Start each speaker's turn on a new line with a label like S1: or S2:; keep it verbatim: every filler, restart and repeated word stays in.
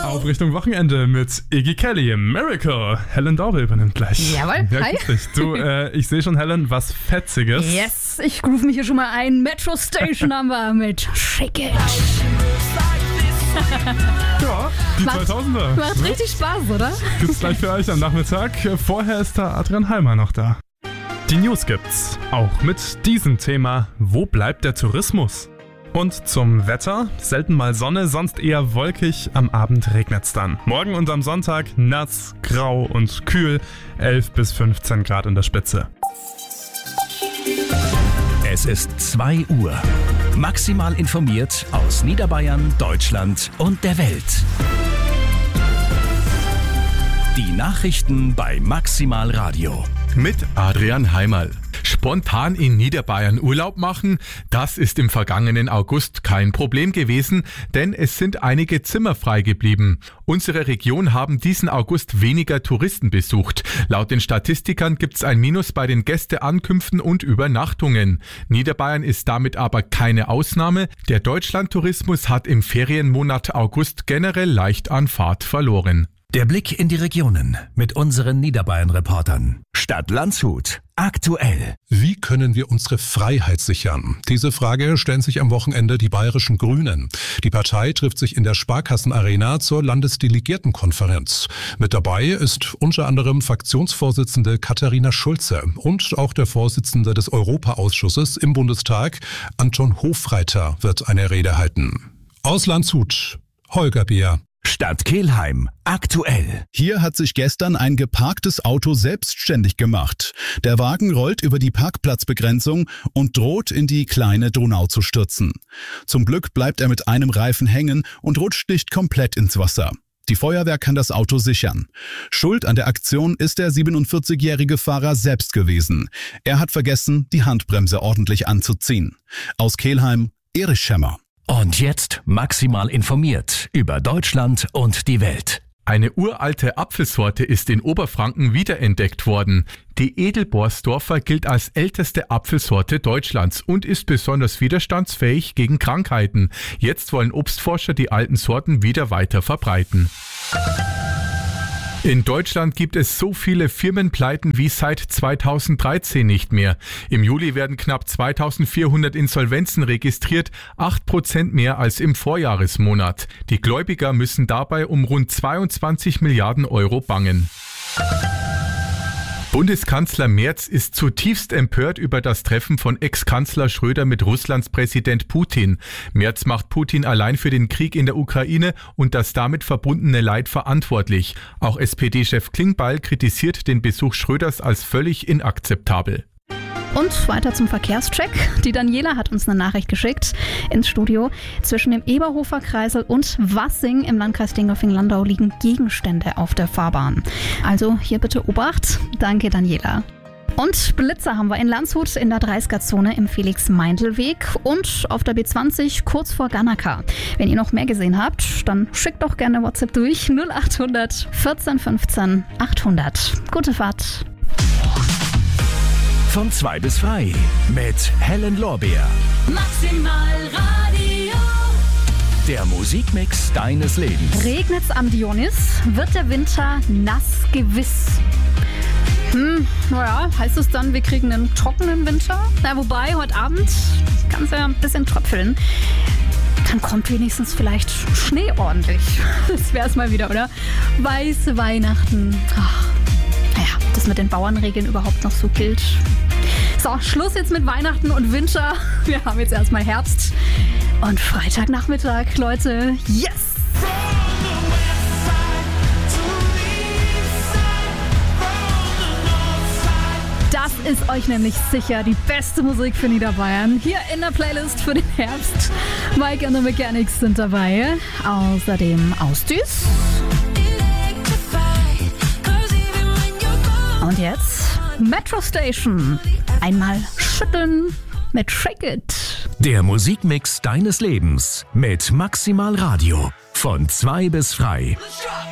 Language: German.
S1: Auf Richtung Wochenende mit Iggy Kelly, Miracle. Helen Daube übernimmt gleich.
S2: Jawohl,
S1: ja,
S2: hi.
S1: Du, äh, ich sehe schon, Helen, was Fetziges.
S2: Yes, ich groove mich hier schon mal ein. Metro Station haben wir mit Shake It.
S1: Ja, die
S2: Macht-
S1: zweitausender.
S2: Macht richtig Spaß, oder?
S1: Gibt's gleich für euch am Nachmittag. Vorher ist da Adrian Heimer noch da. Die News gibt's. Auch mit diesem Thema. Wo bleibt der Tourismus? Und zum Wetter. Selten mal Sonne, sonst eher wolkig. Am Abend regnet's dann. Morgen und am Sonntag nass, grau und kühl. elf bis fünfzehn Grad in der Spitze.
S3: Es ist zwei Uhr. Maximal informiert aus Niederbayern, Deutschland und der Welt. Die Nachrichten bei Maximal Radio.
S4: Mit Adrian Heimerl. Spontan in Niederbayern Urlaub machen, das ist im vergangenen August kein Problem gewesen, denn es sind einige Zimmer frei geblieben. Unsere Region haben diesen August weniger Touristen besucht. Laut den Statistikern gibt's ein Minus bei den Gästeankünften und Übernachtungen. Niederbayern ist damit aber keine Ausnahme. Der Deutschlandtourismus hat im Ferienmonat August generell leicht an Fahrt verloren.
S3: Der Blick in die Regionen mit unseren Niederbayern-Reportern. Stadt Landshut. Aktuell.
S5: Wie können wir unsere Freiheit sichern? Diese Frage stellen sich am Wochenende die bayerischen Grünen. Die Partei trifft sich in der Sparkassenarena zur Landesdelegiertenkonferenz. Mit dabei ist unter anderem Fraktionsvorsitzende Katharina Schulze und auch der Vorsitzende des Europaausschusses im Bundestag, Anton Hofreiter, wird eine Rede halten. Aus Landshut, Holger Beer.
S3: Stadt Kelheim. Aktuell.
S6: Hier hat sich gestern ein geparktes Auto selbstständig gemacht. Der Wagen rollt über die Parkplatzbegrenzung und droht in die kleine Donau zu stürzen. Zum Glück bleibt er mit einem Reifen hängen und rutscht nicht komplett ins Wasser. Die Feuerwehr kann das Auto sichern. Schuld an der Aktion ist der siebenundvierzigjährige Fahrer selbst gewesen. Er hat vergessen, die Handbremse ordentlich anzuziehen. Aus Kelheim, Erich Schemmer.
S3: Und jetzt maximal informiert über Deutschland und die Welt.
S4: Eine uralte Apfelsorte ist in Oberfranken wiederentdeckt worden. Die Edelborsdorfer gilt als älteste Apfelsorte Deutschlands und ist besonders widerstandsfähig gegen Krankheiten. Jetzt wollen Obstforscher die alten Sorten wieder weiter verbreiten. In Deutschland gibt es so viele Firmenpleiten wie seit zweitausenddreizehn nicht mehr. Im Juli werden knapp zweitausendvierhundert Insolvenzen registriert, acht Prozent mehr als im Vorjahresmonat. Die Gläubiger müssen dabei um rund zweiundzwanzig Milliarden Euro bangen. Bundeskanzler Merz ist zutiefst empört über das Treffen von Ex-Kanzler Schröder mit Russlands Präsident Putin. Merz macht Putin allein für den Krieg in der Ukraine und das damit verbundene Leid verantwortlich. Auch S P D-Chef Klingbeil kritisiert den Besuch Schröders als völlig inakzeptabel.
S2: Und weiter zum Verkehrscheck. Die Daniela hat uns eine Nachricht geschickt ins Studio. Zwischen dem Eberhofer Kreisel und Wassing im Landkreis Dingolfing-Landau liegen Gegenstände auf der Fahrbahn. Also hier bitte Obacht. Danke, Daniela. Und Blitzer haben wir in Landshut in der dreißiger-Zone im Felix-Meindl-Weg und auf der B zwanzig kurz vor Gannaka. Wenn ihr noch mehr gesehen habt, dann schickt doch gerne WhatsApp durch null achthundert vierzehn fünfzehn achthundert. Gute Fahrt.
S3: Von zwei bis frei mit Helen Lorbeer.
S7: Maximal Radio.
S3: Der Musikmix deines Lebens.
S2: Regnet's am Dionys, wird der Winter nass gewiss. Hm, naja, heißt es dann, wir kriegen einen trockenen Winter? Na, wobei, heute Abend kann es ja ein bisschen tröpfeln. Dann kommt wenigstens vielleicht Schnee ordentlich. Das wär's mal wieder, oder? Weiße Weihnachten. Ach. Naja, das mit den Bauernregeln überhaupt noch so gilt. So, Schluss jetzt mit Weihnachten und Winter. Wir haben jetzt erstmal Herbst. Und Freitagnachmittag, Leute. Yes! Das ist euch nämlich sicher die beste Musik für Niederbayern. Hier in der Playlist für den Herbst. Mike and the Mechanics sind dabei. Außerdem Ausdüs. Und jetzt Metro Station. Einmal schütteln mit Shake It.
S3: Der Musikmix deines Lebens mit Maximal Radio. Von zwei bis frei.